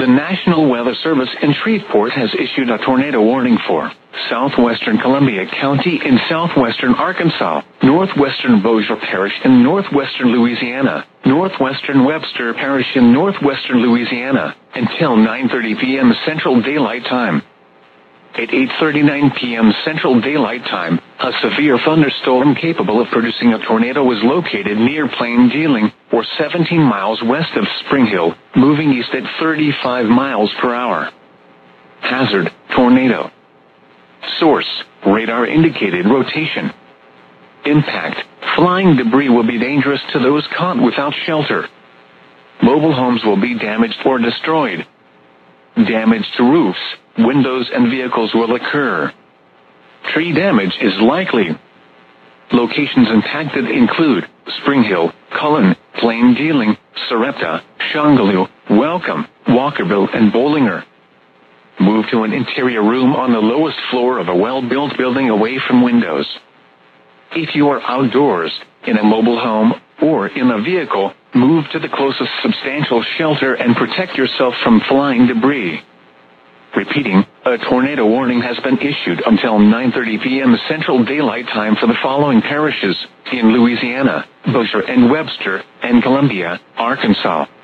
The National Weather Service in Shreveport has issued a tornado warning for southwestern Columbia County in southwestern Arkansas, northwestern Bossier Parish in northwestern Louisiana, northwestern Webster Parish in northwestern Louisiana, until 9:30 p.m. Central Daylight Time. At 8:39 p.m. Central Daylight Time, a severe thunderstorm capable of producing a tornado was located near Plain Dealing, or 17 miles west of Spring Hill, moving east at 35 miles per hour. Hazard, tornado. Source, radar indicated rotation. Impact, flying debris will be dangerous to those caught without shelter. Mobile homes will be damaged or destroyed. Damage to roofs, windows and vehicles will occur. Tree damage is likely. Locations impacted include Spring Hill, Cullen, Plain Dealing, Sarepta, Shongaloo, Welcome, Walkerville and Bollinger. Move to an interior room on the lowest floor of a well-built building away from windows. If you are outdoors, in a mobile home, or in a vehicle, move to the closest substantial shelter and protect yourself from flying debris. Repeating, a tornado warning has been issued until 9:30 p.m. Central Daylight Time for the following parishes in Louisiana: Bossier and Webster, and Columbia, Arkansas.